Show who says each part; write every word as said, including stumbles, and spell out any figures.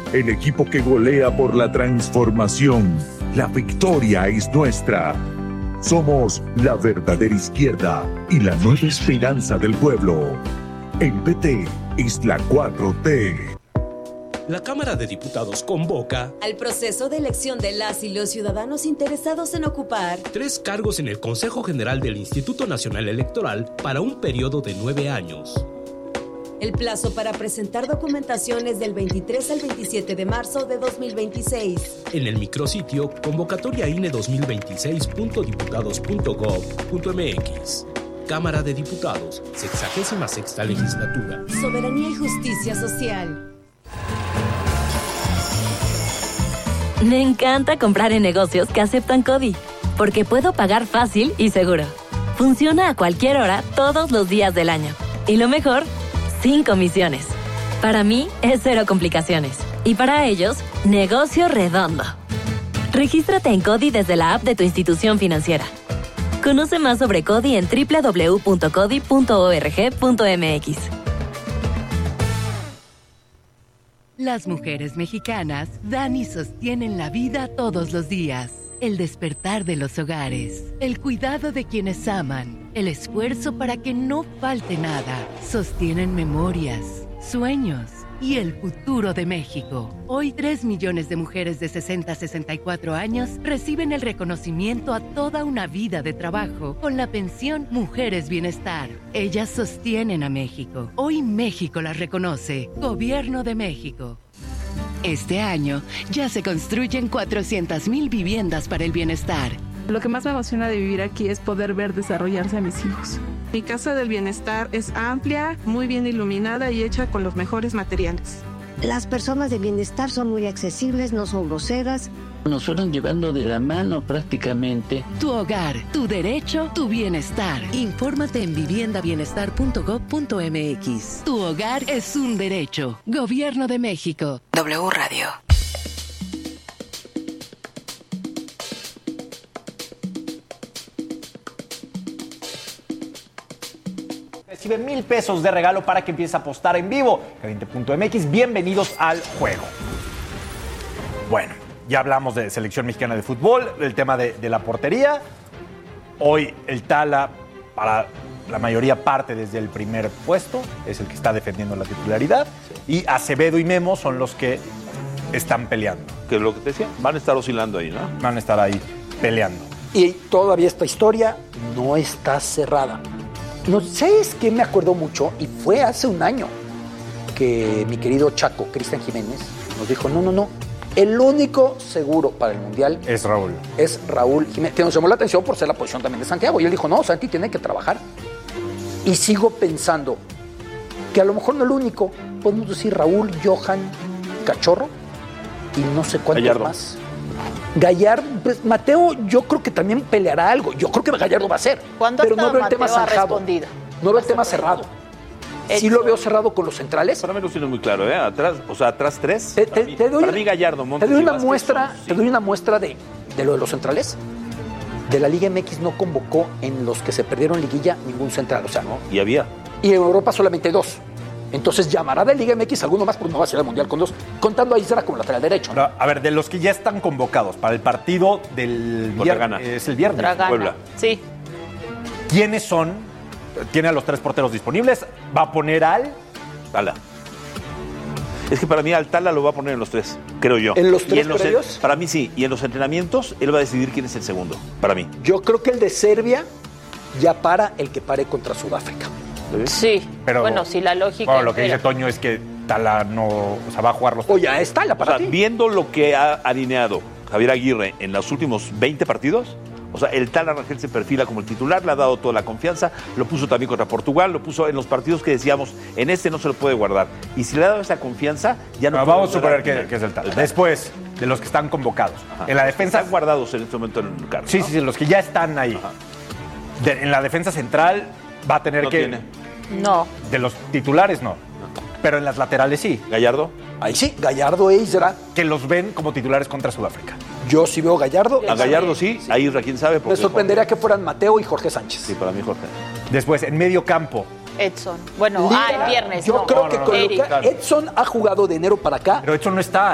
Speaker 1: el equipo que golea por la transformación. La victoria es nuestra. Somos la verdadera izquierda y la nueva esperanza del pueblo. El P T es la cuatro T.
Speaker 2: La Cámara de Diputados convoca
Speaker 3: al proceso de elección de las y los ciudadanos interesados en ocupar
Speaker 2: tres cargos en el Consejo General del Instituto Nacional Electoral para un periodo de nueve años.
Speaker 3: El plazo para presentar documentación es del veintitrés al veintisiete de marzo de dos mil veintiséis.
Speaker 2: En el micrositio convocatoria I N E dos mil veintiséis punto diputados punto gob punto m x. Cámara de Diputados, sexagésima sexta legislatura.
Speaker 3: Soberanía y justicia social.
Speaker 4: Me encanta comprar en negocios que aceptan CODI, porque puedo pagar fácil y seguro. Funciona a cualquier hora, todos los días del año. Y lo mejor, sin comisiones. Para mí, es cero complicaciones. Y para ellos, negocio redondo. Regístrate en CODI desde la app de tu institución financiera. Conoce más sobre CODI en doble u doble u doble u punto codi punto org punto m x.
Speaker 5: Las mujeres mexicanas dan y sostienen la vida todos los días. El despertar de los hogares, el cuidado de quienes aman, el esfuerzo para que no falte nada. Sostienen memorias, sueños y el futuro de México. Hoy, tres millones de mujeres de sesenta a sesenta y cuatro años reciben el reconocimiento a toda una vida de trabajo con la pensión Mujeres Bienestar. Ellas sostienen a México. Hoy México las reconoce. Gobierno de México. Este año ya se construyen cuatrocientas mil viviendas para el bienestar.
Speaker 6: Lo que más me emociona de vivir aquí es poder ver desarrollarse a mis hijos. Mi casa del bienestar es amplia, muy bien iluminada y hecha con los mejores materiales.
Speaker 7: Las personas de bienestar son muy accesibles, no son groseras.
Speaker 8: Nos fueron llevando de la mano prácticamente.
Speaker 5: Tu hogar, tu derecho, tu bienestar. Infórmate en vivienda bienestar punto gob punto m x. Tu hogar es un derecho. Gobierno de México.
Speaker 4: W Radio.
Speaker 9: Recibe mil pesos de regalo para que empieces a apostar en vivo. Caliente punto m x, bienvenidos al juego. Bueno, ya hablamos de selección mexicana de fútbol, del tema de, de la portería. Hoy el Tala, para la mayoría parte desde el primer puesto, es el que está defendiendo la titularidad. Y Acevedo y Memo son los que están peleando.
Speaker 10: Que es lo que te decía, van a estar oscilando ahí, ¿no?
Speaker 9: Van a estar ahí peleando.
Speaker 11: Y todavía esta historia no está cerrada. No sé, es que me acuerdo mucho, y fue hace un año que mi querido Chaco, Cristian Jiménez, nos dijo, no, no, no, el único seguro para el Mundial
Speaker 9: es Raúl.
Speaker 11: Es Raúl Jiménez, que nos llamó la atención por ser la posición también de Santiago. Y él dijo, no, Santi tiene que trabajar. Y sigo pensando que a lo mejor no el único, podemos decir Raúl, Johan, Cachorro, y no sé cuántos Gallardo. más. Gallardo, pues Mateo, yo creo que también peleará algo. Yo creo que Gallardo va a ser.
Speaker 12: ¿Cuándo
Speaker 11: pero no veo el tema
Speaker 12: zanjado?
Speaker 11: No veo el tema cerrado.
Speaker 12: Eso.
Speaker 11: Sí lo veo cerrado con los centrales.
Speaker 10: Para mí lo tiene muy claro, ¿eh? Atrás, o sea, atrás tres.
Speaker 11: Te,
Speaker 10: para,
Speaker 11: te,
Speaker 10: mí,
Speaker 11: te doy,
Speaker 10: para mí Gallardo, Montes
Speaker 11: te doy una
Speaker 10: y Vázquez
Speaker 11: muestra,
Speaker 10: son, sí.
Speaker 11: te doy una muestra de, de lo de los centrales. De la Liga M X no convocó en los que se perdieron liguilla ningún central, o sea, ¿no?
Speaker 10: Y había.
Speaker 11: Y en Europa solamente dos. Entonces llamará de Liga M X alguno más, porque no va a ser el Mundial con dos, contando a Isra como lateral derecho, ¿no?
Speaker 9: A ver, de los que ya están convocados para el partido del viernes, es el viernes.
Speaker 12: Dragana.
Speaker 10: Puebla.
Speaker 12: Sí.
Speaker 9: ¿Quiénes son? Tiene a los tres porteros disponibles. ¿Va a poner al?
Speaker 10: Tala. Es que para mí al Tala lo va a poner en los tres, creo yo.
Speaker 11: ¿En los
Speaker 10: y
Speaker 11: tres
Speaker 10: en los,
Speaker 11: previos?
Speaker 10: Para mí sí. Y en los entrenamientos, él va a decidir quién es el segundo, para mí.
Speaker 11: Yo creo que el de Serbia ya para el que pare contra Sudáfrica.
Speaker 12: Sí,
Speaker 9: pero
Speaker 12: bueno, si la lógica...
Speaker 9: Bueno, lo que
Speaker 12: era.
Speaker 9: dice Toño es que Tala no... O sea, va a jugar los...
Speaker 11: O ya está la para
Speaker 10: O sea,
Speaker 11: ti.
Speaker 10: viendo lo que ha alineado Javier Aguirre en los últimos veinte partidos, o sea, el Tala Rangel se perfila como el titular, le ha dado toda la confianza, lo puso también contra Portugal, lo puso en los partidos que decíamos, en este no se lo puede guardar. Y si le ha dado esa confianza, ya no...
Speaker 9: No,
Speaker 10: puede
Speaker 9: vamos a suponer
Speaker 10: guardar.
Speaker 9: que, que es el Tala. Después, de los que están convocados.
Speaker 10: Ajá.
Speaker 9: En la defensa...
Speaker 10: Están guardados en este momento en el carro,
Speaker 9: Sí,
Speaker 10: ¿no?
Speaker 9: sí, sí, los que ya están ahí. De, en la defensa central va a tener
Speaker 10: No
Speaker 9: que...
Speaker 10: tiene.
Speaker 12: No.
Speaker 9: De los titulares no. Pero en las laterales sí.
Speaker 10: Gallardo.
Speaker 11: Ahí sí, Gallardo e Isra.
Speaker 9: Que los ven como titulares contra Sudáfrica.
Speaker 11: Yo sí veo Gallardo.
Speaker 10: A Gallardo sí, a Isra quién sabe.
Speaker 11: Me sorprendería que fueran Mateo y Jorge Sánchez.
Speaker 10: Sí, para mí Jorge.
Speaker 9: Después, en medio campo.
Speaker 12: Edson. Bueno,
Speaker 11: Liga,
Speaker 12: ah, el viernes.
Speaker 11: Yo
Speaker 12: no.
Speaker 11: creo
Speaker 12: no,
Speaker 11: que
Speaker 12: no,
Speaker 11: con
Speaker 12: no.
Speaker 11: lo que Edson ha jugado de enero para acá.
Speaker 9: Pero Edson no está.